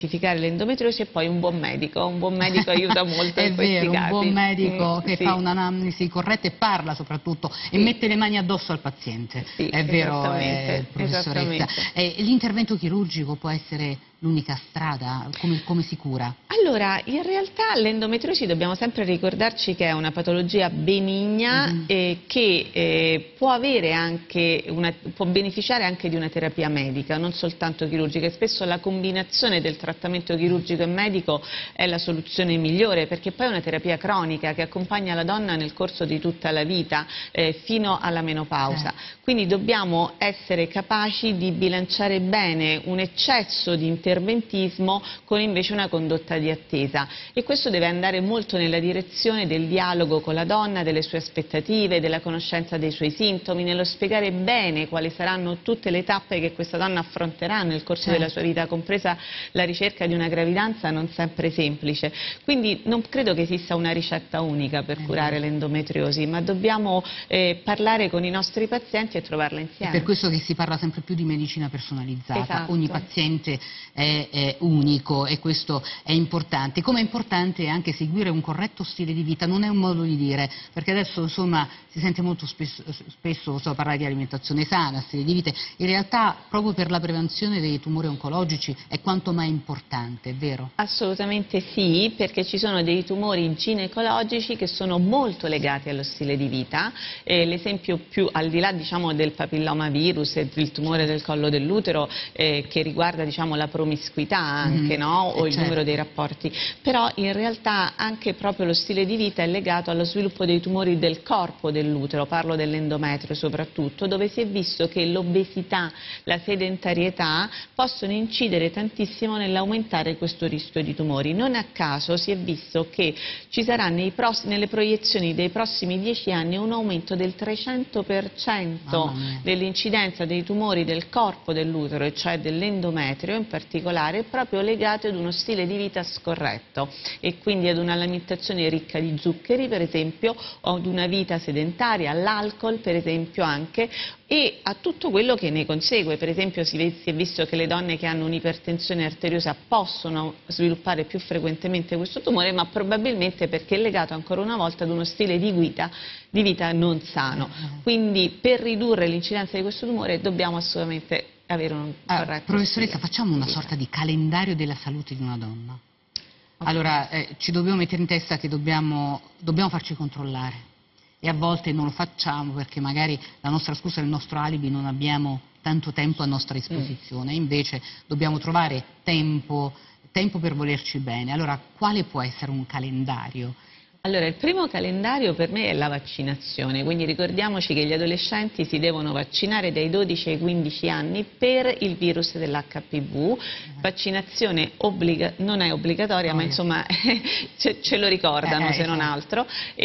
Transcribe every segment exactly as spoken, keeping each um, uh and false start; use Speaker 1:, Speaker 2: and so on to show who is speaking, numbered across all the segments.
Speaker 1: identificare l'endometriosi e poi un buon medico, un buon medico aiuta molto
Speaker 2: è
Speaker 1: in questi
Speaker 2: vero,
Speaker 1: casi.
Speaker 2: un buon medico
Speaker 1: mm,
Speaker 2: che
Speaker 1: sì.
Speaker 2: fa un'anamnesi corretta e parla soprattutto
Speaker 1: sì.
Speaker 2: e mette le mani addosso al paziente,
Speaker 1: sì,
Speaker 2: è vero,
Speaker 1: esattamente,
Speaker 2: eh, professoressa.
Speaker 1: esattamente.
Speaker 2: L'intervento chirurgico può essere l'unica strada? Come, come si cura?
Speaker 1: Allora, in realtà l'endometriosi dobbiamo sempre ricordarci che è una patologia benigna
Speaker 2: Mm-hmm.
Speaker 1: eh, che eh, può avere anche una, può beneficiare anche di una terapia medica, non soltanto chirurgica, e spesso la combinazione del trattamento chirurgico e medico è la soluzione migliore, perché poi è una terapia cronica che accompagna la donna nel corso di tutta la vita eh, fino alla menopausa.
Speaker 2: Certo.
Speaker 1: Quindi dobbiamo essere capaci di bilanciare bene un eccesso di interventismo con invece una condotta di attesa, e questo deve andare molto nella direzione del dialogo con la donna, delle sue aspettative, della conoscenza dei suoi sintomi, nello spiegare bene quali saranno tutte le tappe che questa donna affronterà nel corso
Speaker 2: certo.
Speaker 1: della sua vita, compresa la ricerca di una gravidanza non sempre semplice. Quindi non credo che esista una ricetta unica per curare l'endometriosi, ma dobbiamo eh, parlare con i nostri pazienti e trovarla insieme.
Speaker 2: È per questo che si parla sempre più di medicina personalizzata,
Speaker 1: esatto.
Speaker 2: Ogni paziente è, è unico e questo è importante. Come è importante anche seguire un corretto stile di vita, non è un modo di dire, perché adesso insomma si sente molto spesso, spesso so, parlare di alimentazione sana, stile di vita, in realtà proprio per la prevenzione dei tumori oncologici è quanto mai importante, è vero?
Speaker 1: Assolutamente sì, perché ci sono dei tumori ginecologici che sono molto legati allo stile di vita. Eh, l'esempio più al di là diciamo del papillomavirus e il tumore del collo dell'utero eh, che riguarda diciamo la promiscuità anche,
Speaker 2: mm-hmm.
Speaker 1: no? o
Speaker 2: eh
Speaker 1: il
Speaker 2: certo.
Speaker 1: numero dei rapporti, però in realtà anche proprio lo stile di vita è legato allo sviluppo dei tumori del corpo dell'utero, parlo dell'endometrio soprattutto, dove si è visto che l'obesità, la sedentarietà possono incidere tantissimo nell'aumentare questo rischio di tumori. Non a caso si è visto che ci sarà nei pross- nelle proiezioni dei prossimi dieci anni un aumento del trecento per cento dell'incidenza dei tumori del corpo dell'utero, e cioè dell'endometrio in particolare, proprio legati ad uno stile di vita scorretto, e quindi ad un'alimentazione ricca di zuccheri per esempio, o ad una vita sedentaria, all'alcol per esempio anche, e a tutto quello che ne consegue. Per esempio si è visto che le donne che hanno un'ipertensione arteriosa possono sviluppare più frequentemente questo tumore, ma probabilmente perché è legato ancora una volta ad uno stile di vita, di vita non sano. Quindi per ridurre l'incidenza di questo tumore dobbiamo assolutamente avere un corretto
Speaker 2: ah, Professoressa,
Speaker 1: stile.
Speaker 2: facciamo una sorta di calendario della salute di una donna. Allora, eh, ci dobbiamo mettere in testa che dobbiamo, dobbiamo farci controllare, e a volte non lo facciamo perché magari la nostra scusa è il nostro alibi, non abbiamo tanto tempo a nostra disposizione, invece dobbiamo trovare tempo, tempo per volerci bene. Allora, quale può essere un calendario?
Speaker 1: Allora, il primo calendario per me è la vaccinazione, quindi ricordiamoci che gli adolescenti si devono vaccinare dai dodici ai quindici anni per il virus dell'H P V, vaccinazione obbliga- non è obbligatoria, oh, ma insomma ce, ce lo ricordano eh, se non altro,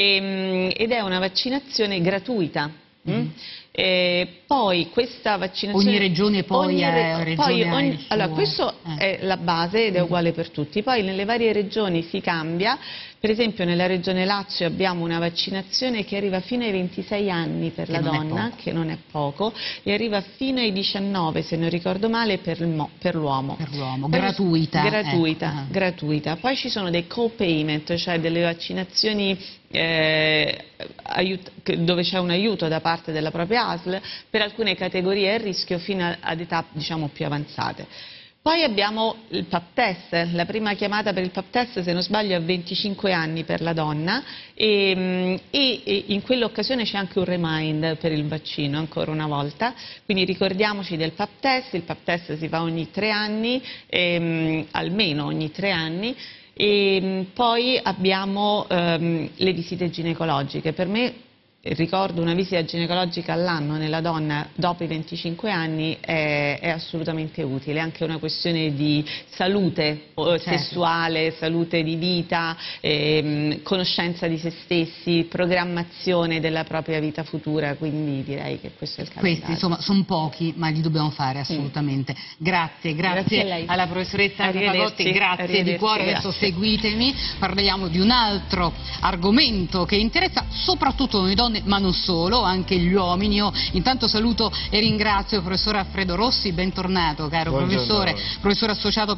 Speaker 1: e, ed è una vaccinazione gratuita. Mm? Eh, poi questa vaccinazione
Speaker 2: ogni regione poi,
Speaker 1: ogni re...
Speaker 2: è, regione
Speaker 1: poi ogni...
Speaker 2: il suo...
Speaker 1: allora questo eh. è la base ed è uguale per tutti, poi nelle varie regioni si cambia. Per esempio nella regione Lazio abbiamo una vaccinazione che arriva fino ai ventisei anni per la donna, che non è poco, e arriva fino ai diciannove, se non ricordo male, per l'uomo.
Speaker 2: Per l'uomo, gratuita.
Speaker 1: Gratuita,
Speaker 2: eh.
Speaker 1: gratuita. Poi ci sono dei co-payment, cioè delle vaccinazioni eh, dove c'è un aiuto da parte della propria A S L per alcune categorie a rischio fino ad età diciamo più avanzate. Poi abbiamo il pap test, la prima chiamata per il pap test se non sbaglio è a venticinque anni per la donna, e, e, e in quell'occasione c'è anche un remind per il vaccino ancora una volta, quindi ricordiamoci del pap test. Il pap test si fa ogni tre anni, ehm, almeno ogni tre anni, e poi abbiamo ehm, le visite ginecologiche. Per me ricordo una visita ginecologica all'anno nella donna dopo i venticinque anni è, è assolutamente utile, anche una questione di salute certo. sessuale, salute di vita, ehm, conoscenza di se stessi, programmazione della propria vita futura, quindi direi che questo è il calendario.
Speaker 2: Questi insomma sono pochi, ma li dobbiamo fare assolutamente. Mm. Grazie, grazie, grazie alla professoressa Anna Fagotti, grazie di cuore, adesso seguitemi, parliamo di un altro argomento che interessa soprattutto noi donne, ma non solo, anche gli uomini. Io intanto saluto e ringrazio il professor Alfredo Rossi, bentornato caro Buongiorno. professore, professore associato